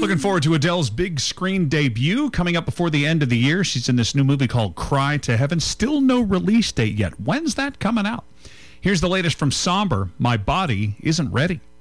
Looking forward to Adele's big screen debut coming up before the end of the year. She's in this new movie called Cry to Heaven. Still no release date yet. When's that coming out? Here's the latest from Somber. My Body Isn't Ready.